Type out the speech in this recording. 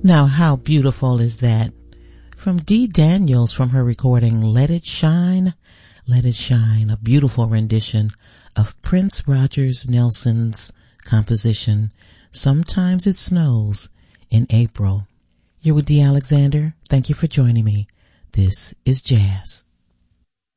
Now, how beautiful is that? From Dee Daniels from her recording Let It Shine, a beautiful rendition of Prince Rogers Nelson's composition, Sometimes It Snows in April. You're with Dee Alexander. Thank you for joining me. This is Jazz.